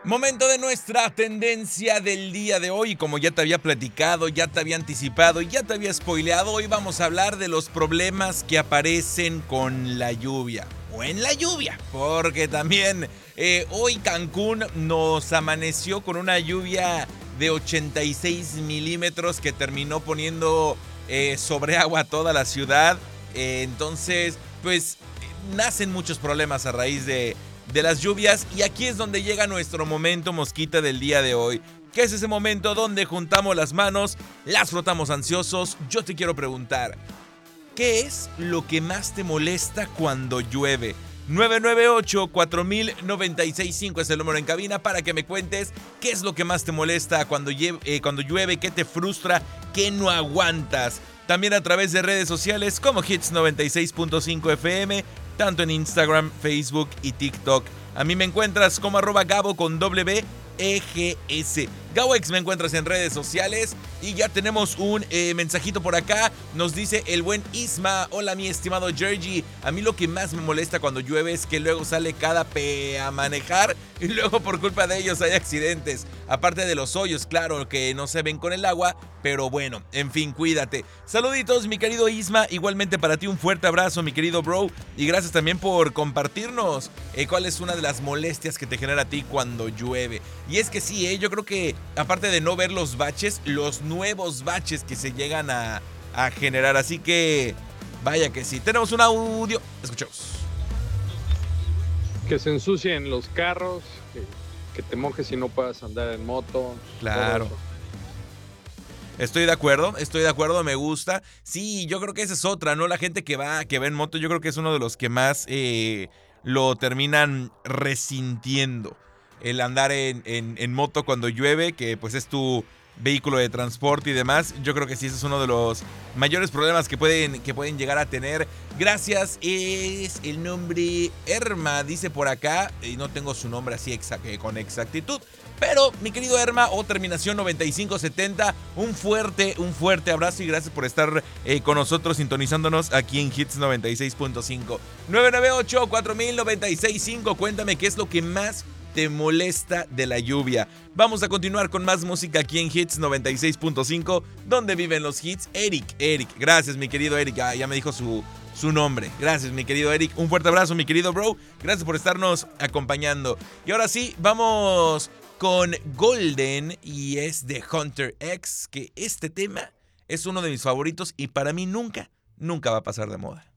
Momento de nuestra tendencia del día de hoy. Como ya te había platicado, ya te había anticipado, ya te había spoileado, hoy vamos a hablar de los problemas que aparecen con la lluvia. O en la lluvia. Porque también hoy Cancún nos amaneció con una lluvia de 86 milímetros que terminó poniendo sobre agua toda la ciudad. Entonces, pues nacen muchos problemas a raíz de las lluvias, y aquí es donde llega nuestro momento mosquita del día de hoy, que es ese momento donde juntamos las manos, las frotamos ansiosos. Yo te quiero preguntar, ¿qué es lo que más te molesta cuando llueve? 998-4000-965 es el número en cabina para que me cuentes qué es lo que más te molesta cuando llueve, qué te frustra, qué no aguantas. También a través de redes sociales como Hits 96.5 FM, tanto en Instagram, Facebook y TikTok. A mí me encuentras como @Gabo con WEGS. GaboX me encuentras en redes sociales. Y ya tenemos un mensajito por acá. Nos dice el buen Isma: hola mi estimado Georgie, a mí lo que más me molesta cuando llueve es que luego sale cada a manejar y luego por culpa de ellos hay accidentes. Aparte de los hoyos, claro, que no se ven con el agua, pero bueno, en fin, cuídate. Saluditos mi querido Isma, igualmente para ti un fuerte abrazo mi querido bro. Y gracias también por compartirnos cuál es una de las molestias que te genera a ti cuando llueve. Y es que sí, yo creo que aparte de no ver los baches, los nuevos baches que se llegan a generar. Así que vaya que sí. Tenemos un audio. Escuchemos. Que se ensucien los carros, que te mojes y no puedas andar en moto. Claro. Estoy de acuerdo, me gusta. Sí, yo creo que esa es otra, ¿no? La gente que va en moto, yo creo que es uno de los que más lo terminan resintiendo. El andar en moto cuando llueve, que pues es tu vehículo de transporte y demás. Yo creo que sí, ese es uno de los mayores problemas que pueden llegar a tener. Gracias, es el nombre Erma, dice por acá, y no tengo su nombre así con exactitud. Pero, mi querido Erma, o terminación 9570, un fuerte abrazo y gracias por estar con nosotros, sintonizándonos aquí en Hits 96.5. 998-4000-965, cuéntame qué es lo que más te molesta de la lluvia. Vamos a continuar con más música aquí en Hits 96.5, donde viven los hits. Eric, gracias mi querido Eric, ya me dijo su nombre. Gracias mi querido Eric, un fuerte abrazo mi querido bro, gracias por estarnos acompañando. Y ahora sí, vamos con Golden, y es de Hunter X, que este tema es uno de mis favoritos y para mí nunca va a pasar de moda.